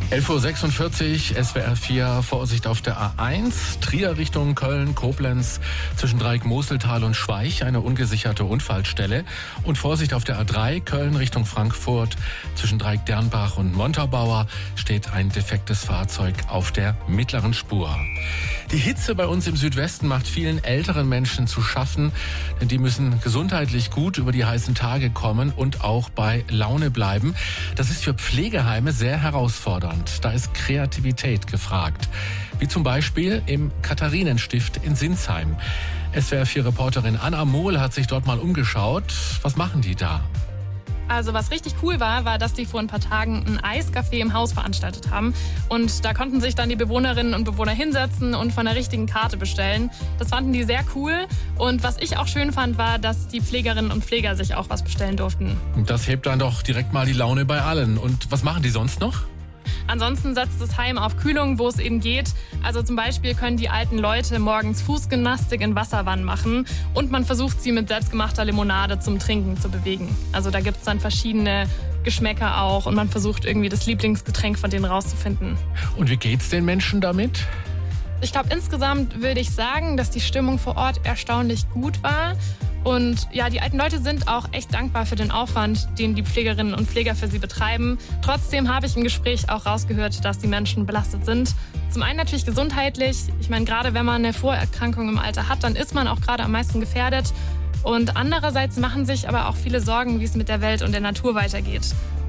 11.46 Uhr, SWR 4, Vorsicht auf der A1, Trier Richtung Köln, Koblenz, zwischen Dreieck Moseltal und Schweich, eine ungesicherte Unfallstelle. Und Vorsicht auf der A3, Köln Richtung Frankfurt, zwischen Dreieck Dernbach und Montabaur steht ein defektes Fahrzeug auf der mittleren Spur. Die Hitze bei uns im Südwesten macht vielen älteren Menschen zu schaffen, denn die müssen gesundheitlich gut über die heißen Tage kommen und auch bei Laune bleiben. Das ist für Pflegeheime sehr herausfordernd. Da ist Kreativität gefragt. Wie zum Beispiel im Katharinenstift in Sinsheim. SWR4-Reporterin Anna Mohl hat sich dort mal umgeschaut. Was machen die da? Also was richtig cool war, dass die vor ein paar Tagen ein Eiscafé im Haus veranstaltet haben. Und da konnten sich dann die Bewohnerinnen und Bewohner hinsetzen und von der richtigen Karte bestellen. Das fanden die sehr cool. Und was ich auch schön fand, war, dass die Pflegerinnen und Pfleger sich auch was bestellen durften. Das hebt dann doch direkt mal die Laune bei allen. Und was machen die sonst noch? Ansonsten setzt das Heim auf Kühlung, wo es eben geht. Also zum Beispiel können die alten Leute morgens Fußgymnastik in Wasserwannen machen und man versucht, sie mit selbstgemachter Limonade zum Trinken zu bewegen. Also da gibt es dann verschiedene Geschmäcker auch und man versucht irgendwie das Lieblingsgetränk von denen rauszufinden. Und wie geht's den Menschen damit? Ich glaube, insgesamt würde ich sagen, dass die Stimmung vor Ort erstaunlich gut war. Und ja, die alten Leute sind auch echt dankbar für den Aufwand, den die Pflegerinnen und Pfleger für sie betreiben. Trotzdem habe ich im Gespräch auch rausgehört, dass die Menschen belastet sind. Zum einen natürlich gesundheitlich. Ich meine, gerade wenn man eine Vorerkrankung im Alter hat, dann ist man auch gerade am meisten gefährdet. Und andererseits machen sich aber auch viele Sorgen, wie es mit der Welt und der Natur weitergeht.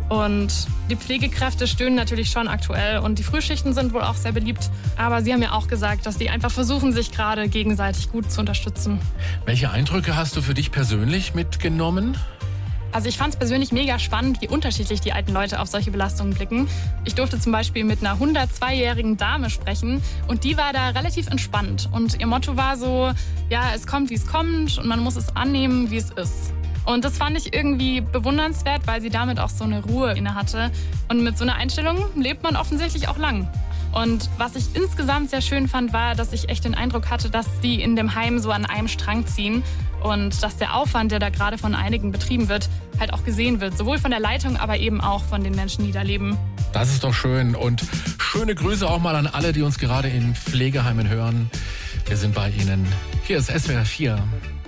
Und die Pflegekräfte stöhnen natürlich schon aktuell und die Frühschichten sind wohl auch sehr beliebt. Aber sie haben ja auch gesagt, dass sie einfach versuchen, sich gerade gegenseitig gut zu unterstützen. Welche Eindrücke hast du für dich persönlich mitgenommen? Also ich fand es persönlich mega spannend, wie unterschiedlich die alten Leute auf solche Belastungen blicken. Ich durfte zum Beispiel mit einer 102-jährigen Dame sprechen und die war da relativ entspannt. Und ihr Motto war so, ja, es kommt, wie es kommt und man muss es annehmen, wie es ist. Und das fand ich irgendwie bewundernswert, weil sie damit auch so eine Ruhe inne hatte. Und mit so einer Einstellung lebt man offensichtlich auch lang. Und was ich insgesamt sehr schön fand, war, dass ich echt den Eindruck hatte, dass die in dem Heim so an einem Strang ziehen. Und dass der Aufwand, der da gerade von einigen betrieben wird, halt auch gesehen wird. Sowohl von der Leitung, aber eben auch von den Menschen, die da leben. Das ist doch schön. Und schöne Grüße auch mal an alle, die uns gerade in Pflegeheimen hören. Wir sind bei Ihnen. Hier ist SWR 4.